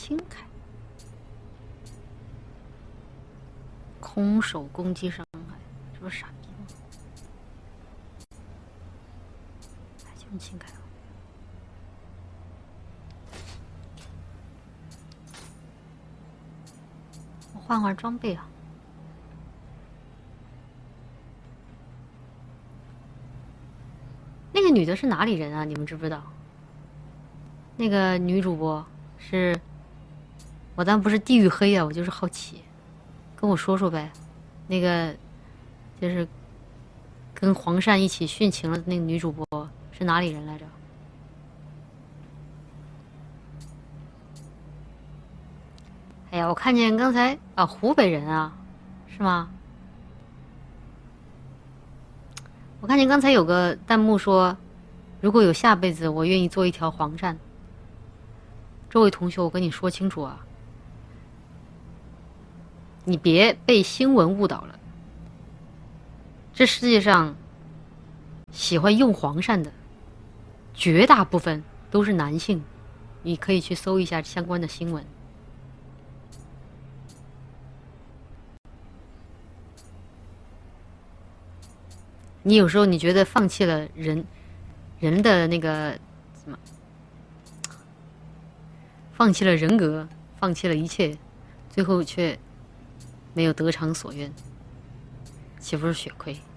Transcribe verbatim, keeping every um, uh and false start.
轻开，空手攻击伤害，这不是傻逼吗？还就轻开了。我换换装备啊。那个女的是哪里人啊？你们知不知道？那个女主播是，我当然不是地域黑啊，我就是好奇，跟我说说呗。那个就是跟黄鳝一起殉情了的那个女主播是哪里人来着？哎呀，我看见刚才啊，湖北人啊，是吗？我看见刚才有个弹幕说，如果有下辈子，我愿意做一条黄鳝。这位同学，我跟你说清楚啊，你别被新闻误导了。这世界上喜欢用黄鳝的，绝大部分都是男性，你可以去搜一下相关的新闻。你有时候你觉得放弃了人人的那个什么，放弃了人格，放弃了一切，最后却没有得偿所愿，岂不是血亏？